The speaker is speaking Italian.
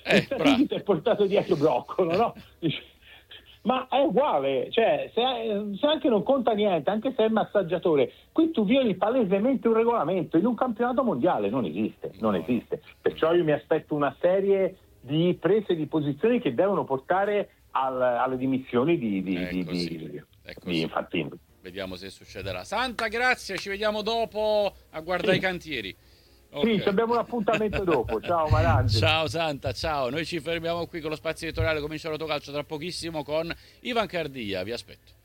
Sarri ti è portato dietro Broccolo, no? Ma è uguale, cioè se anche non conta niente, anche se è massaggiatore, qui tu violi palesemente un regolamento, in un campionato mondiale non esiste. Perciò io mi aspetto una serie di prese di posizioni che devono portare alle dimissioni di Infantino. Vediamo se succederà. Santa, grazie, ci vediamo dopo a guardare i cantieri. Okay. Sì, abbiamo un appuntamento dopo. Ciao Marangelo. Ciao Santa, ciao. Noi ci fermiamo qui con lo spazio editoriale. Comincia Rotocalcio tra pochissimo con Ivan Cardia. Vi aspetto.